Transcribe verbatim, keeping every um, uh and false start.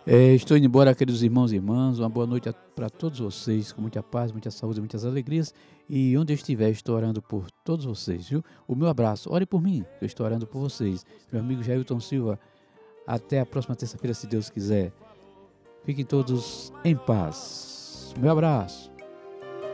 É, estou indo embora, queridos irmãos e irmãs. Uma boa noite para todos vocês, com muita paz, muita saúde, muitas alegrias. E onde eu estiver, estou orando por todos vocês, viu? O meu abraço, ore por mim, eu estou orando por vocês. Meu amigo Jailton Silva, até a próxima terça-feira, se Deus quiser. Fiquem todos em paz. Meu abraço.